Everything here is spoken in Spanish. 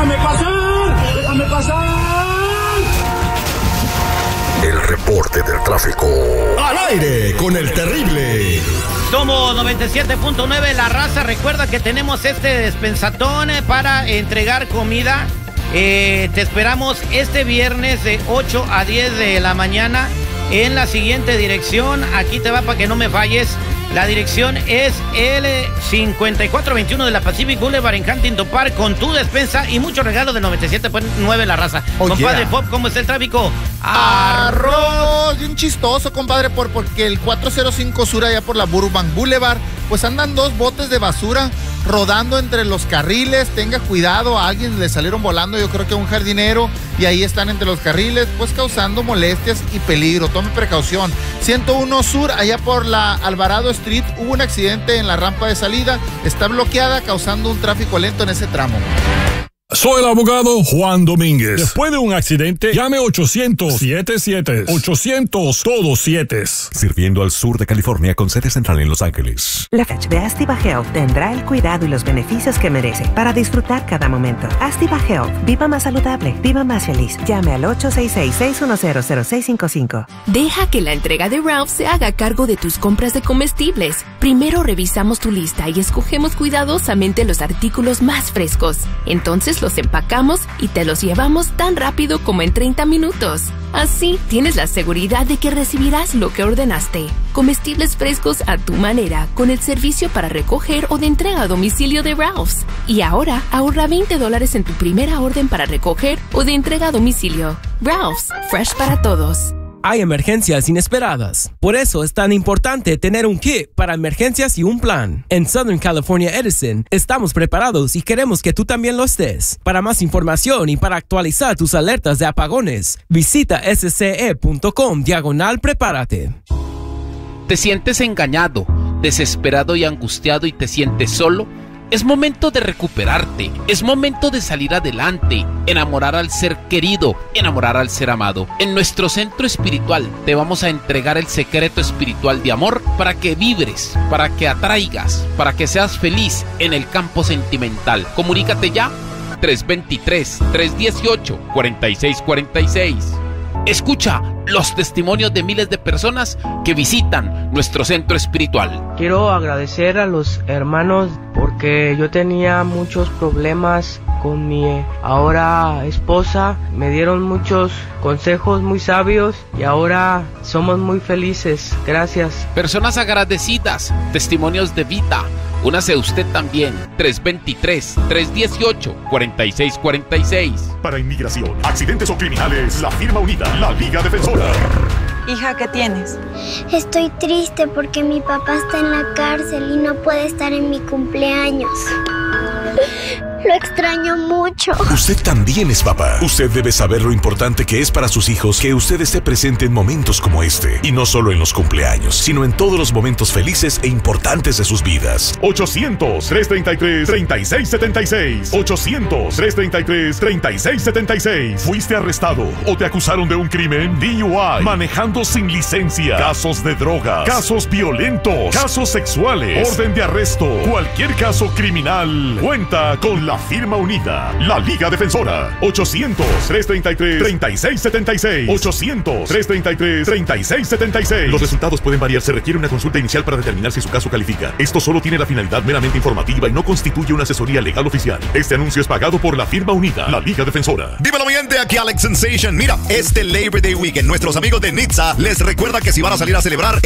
¡Déjame pasar! ¡Déjame pasar! El reporte del tráfico. Al aire con el terrible. Somos 97.9 La Raza. Recuerda que tenemos este despensatón para entregar comida. Te esperamos este viernes de 8 a 10 de la mañana en la siguiente dirección. Aquí te va para que no me falles. La dirección es el 5421 de la Pacific Boulevard en Huntington Park, con tu despensa y muchos regalos de 97.9 La Raza. Compadre Pop, ¿cómo está el tráfico? Arroz. Bien chistoso, compadre, porque el 405 Sur allá por la Burbank Boulevard, pues andan dos botes de basura rodando entre los carriles. Tenga cuidado, a alguien le salieron volando, yo creo que a un jardinero, y ahí están entre los carriles, pues causando molestias y peligro. Tome precaución. 101 Sur, allá por la Alvarado Street, hubo un accidente en la rampa de salida, está bloqueada, causando un tráfico lento en ese tramo. Soy el abogado Juan Domínguez. Después de un accidente, llame 800-77. 800 todos 7. Sirviendo al sur de California con sede central en Los Ángeles. La Fetch de Astiva Health tendrá el cuidado y los beneficios que merece para disfrutar cada momento. Astiva Health. Viva más saludable. Viva más feliz. Llame al 866-610-0655. Deja que la entrega de Ralph se haga cargo de tus compras de comestibles. Primero revisamos tu lista y escogemos cuidadosamente los artículos más frescos. Entonces los empacamos y te los llevamos tan rápido como en 30 minutos. Así tienes la seguridad de que recibirás lo que ordenaste. Comestibles frescos a tu manera, con el servicio para recoger o de entrega a domicilio de Ralph's. Y ahora ahorra $20 en tu primera orden para recoger o de entrega a domicilio. Ralph's, fresh para todos. Hay emergencias inesperadas. Por eso es tan importante tener un kit para emergencias y un plan. En Southern California Edison estamos preparados y queremos que tú también lo estés. Para más información y para actualizar tus alertas de apagones, visita sce.com/prepárate. ¿Te sientes engañado, desesperado y angustiado y te sientes solo? Es momento de recuperarte, es momento de salir adelante, enamorar al ser querido, enamorar al ser amado. En nuestro centro espiritual te vamos a entregar el secreto espiritual de amor para que vibres, para que atraigas, para que seas feliz en el campo sentimental. Comunícate ya, 323-318-4646. Escucha los testimonios de miles de personas que visitan nuestro centro espiritual. Quiero agradecer a los hermanos porque yo tenía muchos problemas con mi ahora esposa. Me dieron muchos consejos muy sabios y ahora somos muy felices. Gracias. Personas agradecidas, testimonios de vida. Únase usted también, 323-318-4646. Para inmigración, accidentes o criminales, la firma unida, la Liga Defensora. Hija, ¿qué tienes? Estoy triste porque mi papá está en la cárcel y no puede estar en mi cumpleaños. Lo extraño mucho. Usted también es papá. Usted debe saber lo importante que es para sus hijos que usted esté presente en momentos como este. Y no solo en los cumpleaños, sino en todos los momentos felices e importantes de sus vidas. 800-333-3676. 800-333-3676. ¿Fuiste arrestado o te acusaron de un crimen? DUI, manejando sin licencia, casos de drogas, casos violentos, casos sexuales, orden de arresto, cualquier caso criminal. Cuenta con la firma unida, la Liga Defensora. 800-333-3676. 800-333-3676. Los resultados pueden variar. Se requiere una consulta inicial para determinar si su caso califica. Esto solo tiene la finalidad meramente informativa y no constituye una asesoría legal oficial. Este anuncio es pagado por la firma unida, la Liga Defensora. Dímelo, mi gente, aquí Alex Sensation. Mira, este Labor Day Weekend, nuestros amigos de Nitsa les recuerda que si van a salir a celebrar,